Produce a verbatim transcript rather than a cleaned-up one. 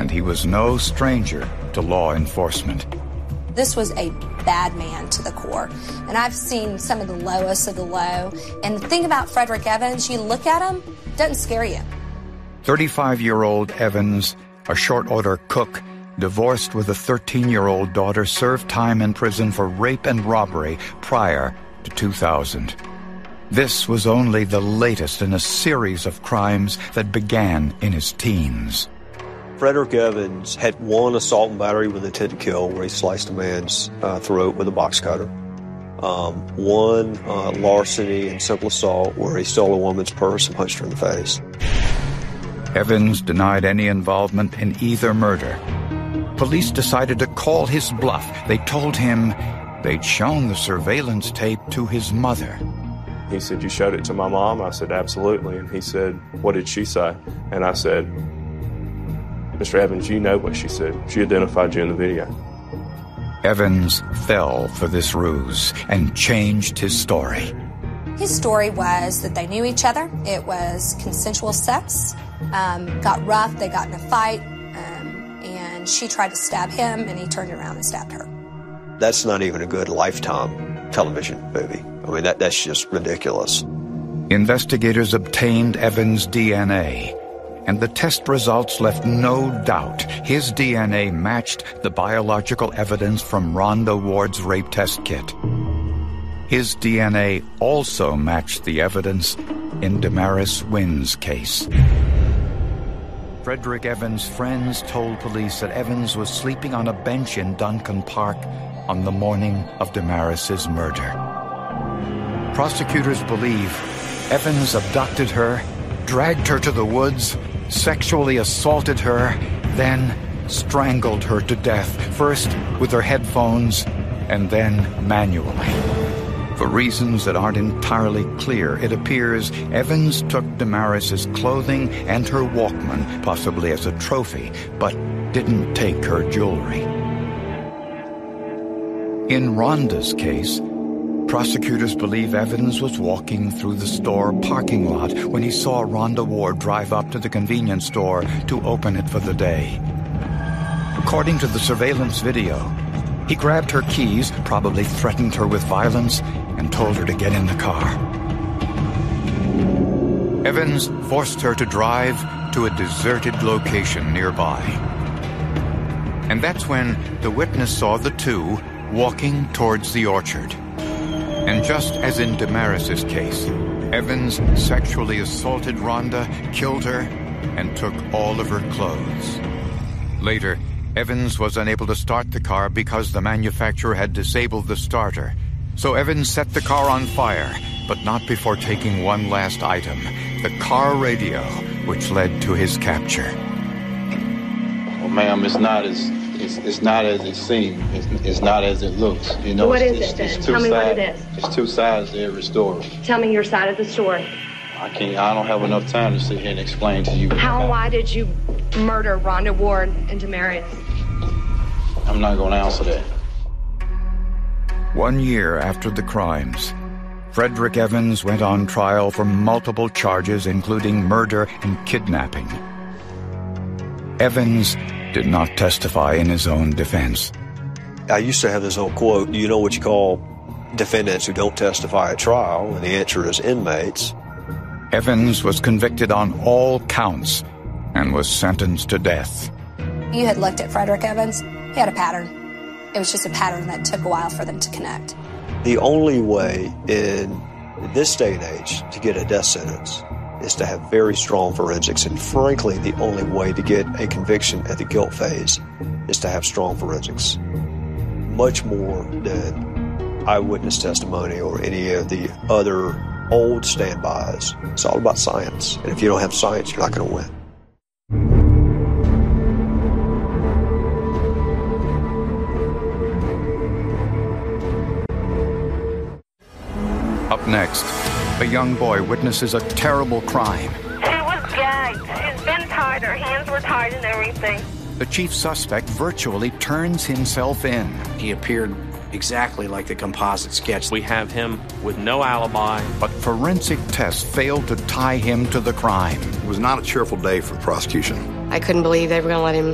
and he was no stranger to law enforcement. This was a bad man to the core, and I've seen some of the lowest of the low. And the thing about Frederick Evans, you look at him, it doesn't scare you. thirty-five-year-old Evans, a short-order cook, divorced with a thirteen-year-old daughter, served time in prison for rape and robbery prior to two thousand. This was only the latest in a series of crimes that began in his teens. Frederick Evans had one assault and battery with intent to kill, where he sliced a man's uh, throat with a box cutter. Um, one uh, larceny and simple assault, where he stole a woman's purse and punched her in the face. Evans denied any involvement in either murder. Police decided to call his bluff. They told him they'd shown the surveillance tape to his mother. He said, "You showed it to my mom?" I said, "Absolutely." And he said, "What did she say?" And I said, "Mister Evans, you know what she said. She identified you in the video." Evans fell for this ruse and changed his story. His story was that they knew each other. It was consensual sex. Um, got rough, they got in a fight, um, and she tried to stab him, and he turned around and stabbed her. That's not even a good Lifetime television movie. I mean, that, that's just ridiculous. Investigators obtained Evans' D N A, and the test results left no doubt his D N A matched the biological evidence from Rhonda Ward's rape test kit. His D N A also matched the evidence in Damaris Wynn's case. Frederick Evans' friends told police that Evans was sleeping on a bench in Duncan Park on the morning of Damaris's murder. Prosecutors believe Evans abducted her, dragged her to the woods, sexually assaulted her, then strangled her to death, first with her headphones and then manually. For reasons that aren't entirely clear, it appears Evans took Damaris's clothing and her Walkman, possibly as a trophy, but didn't take her jewelry. In Rhonda's case, prosecutors believe Evans was walking through the store parking lot when he saw Rhonda Ward drive up to the convenience store to open it for the day. According to the surveillance video, he grabbed her keys, probably threatened her with violence, and told her to get in the car. Evans forced her to drive to a deserted location nearby. And that's when the witness saw the two walking towards the orchard. And just as in Damaris's case, Evans sexually assaulted Rhonda, killed her, and took all of her clothes. Later, Evans was unable to start the car because the manufacturer had disabled the starter. So Evans set the car on fire, but not before taking one last item, the car radio, which led to his capture. Well, ma'am, it's not as it's, it's not as it seems. It's, it's not as it looks. You know, what it's, is it's, it then? it's Tell me sides, what it is. It's two sides to every story. Tell me your side of the story. I can't. I don't have enough time to sit here and explain to you. How and why did you murder Rhonda Ward and Damaris? I'm not going to answer that. One year after the crimes, Frederick Evans went on trial for multiple charges, including murder and kidnapping. Evans did not testify in his own defense. I used to have this old quote, you know what you call defendants who don't testify at trial, and the answer is inmates. Evans was convicted on all counts and was sentenced to death. You had looked at Frederick Evans, he had a pattern. It was just a pattern that took a while for them to connect. The only way in this day and age to get a death sentence is to have very strong forensics. And frankly, the only way to get a conviction at the guilt phase is to have strong forensics. Much more than eyewitness testimony or any of the other old standbys. It's all about science. And if you don't have science, you're not going to win. Up next, a young boy witnesses a terrible crime. She was gagged. She's been tied. Her hands were tied and everything. The chief suspect virtually turns himself in. He appeared exactly like the composite sketch. We have him with no alibi. But forensic tests failed to tie him to the crime. It was not a cheerful day for the prosecution. I couldn't believe they were going to let him